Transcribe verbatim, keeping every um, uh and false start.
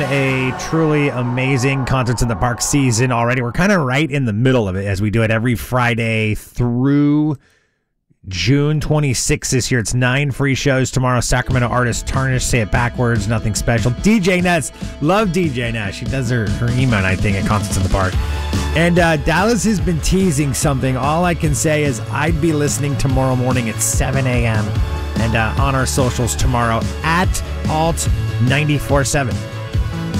a truly amazing Concerts in the Park season already. We're kind of right in the middle of it as we do it every Friday through June twenty-sixth this year. It's nine free shows tomorrow. Sacramento artist Tarnish, say it backwards, nothing special. D J Ness, love D J Ness. She does her, her emo night thing at Concerts in the Park. And uh, Dallas has been teasing something. All I can say is I'd be listening tomorrow morning at seven a.m. and uh, on our socials tomorrow at alt nine four seven.